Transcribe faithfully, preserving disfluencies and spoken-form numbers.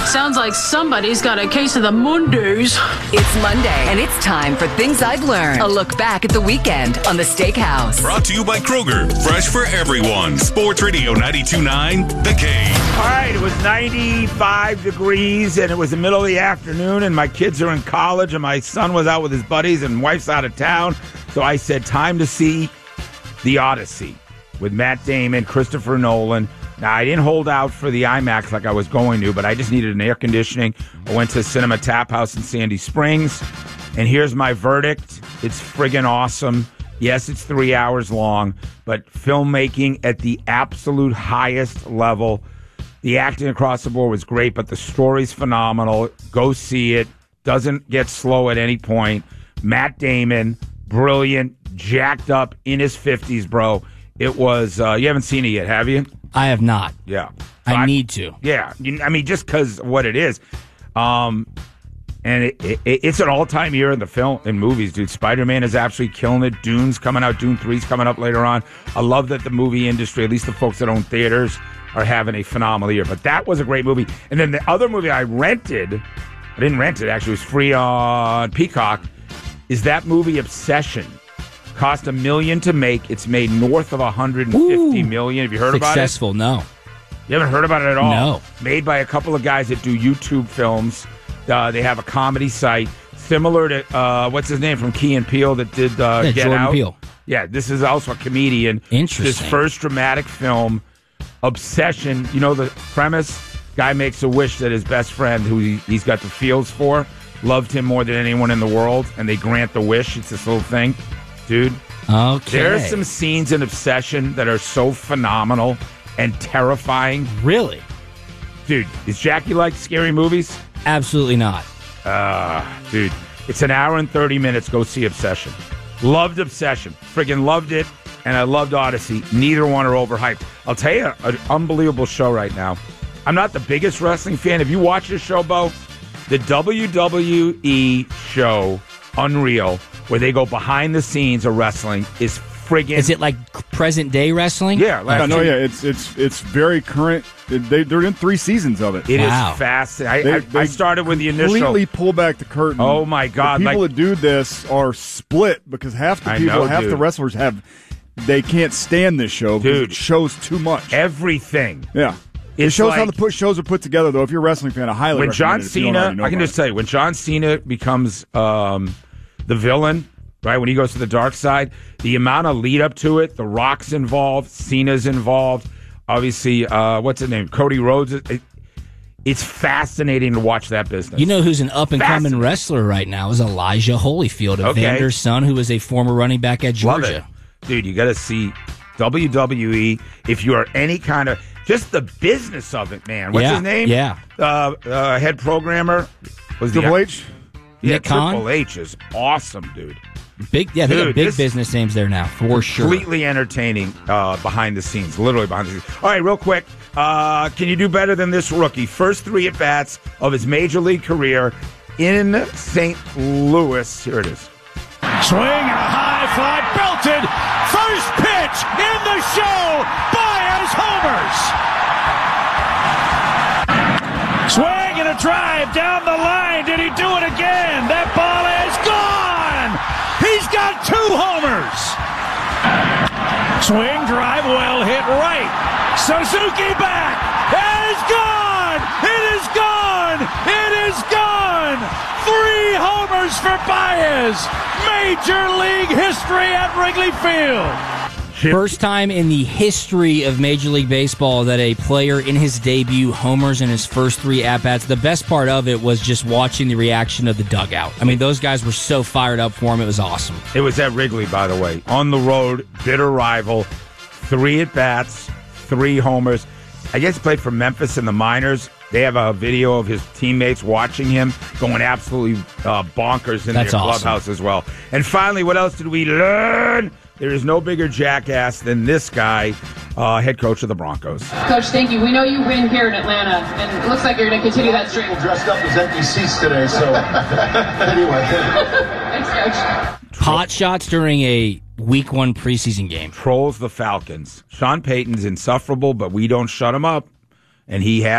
Sounds like somebody's got a case of the Mondays. It's Monday, and it's time for Things I've Learned. A look back at the weekend on the Steakhouse. Brought to you by Kroger. Fresh for everyone. Sports Radio ninety-two point nine, The Game. All right, it was ninety-five degrees, and it was the middle of the afternoon, and my kids are in college, and my son was out with his buddies, and wife's out of town. So I said, time to see The Odyssey with Matt Damon, Christopher Nolan. Now, I didn't hold out for the IMAX like I was going to, but I just needed an air conditioning. I went to Cinema Tap House in Sandy Springs, and here's my verdict. It's friggin' awesome. Yes, it's three hours long, but filmmaking at the absolute highest level. The acting across the board was great, but the story's phenomenal. Go see it. Doesn't get slow at any point. Matt Damon, brilliant, jacked up, in his fifties, bro. It was, uh, you haven't seen it yet, have you? I have not. Yeah. I, I need to. Yeah. I mean, just because of what it is. Um, and it, it, it's an all-time year in the film, in movies, dude. Spider-Man is absolutely killing it. Dune's coming out. Dune three's coming up later on. I love that the movie industry, at least the folks that own theaters, are having a phenomenal year. But that was a great movie. And then the other movie I rented, I didn't rent it, actually. It was free on Peacock, is that movie Obsession. Cost a million to make. It's made north of one hundred fifty Ooh, million. Have you heard successful, about it? Successful, no. You haven't heard about it at all? No. Made by a couple of guys that do YouTube films. Uh, they have a comedy site similar to, uh, what's his name from Key and Peele that did uh, yeah, Get Jordan Out? Peele. Yeah, this is also a comedian. Interesting. His first dramatic film, Obsession. You know the premise? Guy makes a wish that his best friend, who he, he's got the feels for, loved him more than anyone in the world, and they grant the wish. It's this little thing. Dude. Okay. There are some scenes in Obsession that are so phenomenal and terrifying. Really? Dude, is Jackie like scary movies? Absolutely not. Uh, dude, it's an hour and thirty minutes. Go see Obsession. Loved Obsession. Friggin' loved it. And I loved Odyssey. Neither one are overhyped. I'll tell you, an unbelievable show right now. I'm not the biggest wrestling fan. Have you watched this show, Bo? The W W E show, Unreal, where they go behind the scenes of wrestling, is friggin'... Is it like present day wrestling? Yeah. Like, no, yeah, it's it's it's very current. They, they're in three seasons of it. It wow. is fascinating. They, I, they I started with the initial... completely pull back the curtain. Oh, my God. The people like, that do this are split because half the I people, know, half dude. the wrestlers have... They can't stand this show because Dude. it shows too much. Everything. Yeah. It It's shows how like- the put shows are put together, though. If you're a wrestling fan, I highly When John recommend it if you don't Cena... already know I can about just it. tell you, when John Cena becomes um, the villain... Right, when he goes to the dark side, the amount of lead up to it, The Rock's involved, Cena's involved, obviously, uh, what's his name, Cody Rhodes. It, it's fascinating to watch that business. You know who's an up and coming Fascinating. wrestler right now is Elijah Holyfield, Okay. Evander's son, who was a former running back at Love Georgia. it. Dude, you got to see W W E if you are any kind of, just the business of it, man. What's Yeah, his name? yeah. Uh, uh, head programmer was the Triple H? Yeah, Nick Khan? Triple H is awesome, dude. Big, yeah, they Dude, got big this- business names there now, for sure. Completely entertaining uh, behind the scenes, literally behind the scenes. All right, real quick, uh, can you do better than this rookie? First three at-bats of his major league career in Saint Louis. Here it is. Swing and a high fly, belted. First pitch in the show. Baez homers. Swing and a drive down the line. Did he do it again? That ball is gone. He's got two homers. Swing, drive, well hit right. Suzuki back. It is gone. It is gone. It is gone. Three homers for Baez. Major league history at Wrigley Field. First time in the history of Major League Baseball that a player in his debut homers in his first three at-bats. The best part of it was just watching the reaction of the dugout. I mean, those guys were so fired up for him. It was awesome. It was at Wrigley, by the way. On the road, bitter rival. Three at-bats, three homers. I guess he played for Memphis in the minors. They have a video of his teammates watching him going absolutely uh, bonkers in That's their awesome. clubhouse as well. And finally, what else did we learn? There is no bigger jackass than this guy, uh, head coach of the Broncos. Coach, thank you. We know you win here in Atlanta, and it looks like you're going to continue that streak. Dressed up as empty seats today, so anyway. Thanks, Coach. Pot shots during a week one preseason game. Trolls the Falcons. Sean Payton's insufferable, but we don't shut him up. And he has.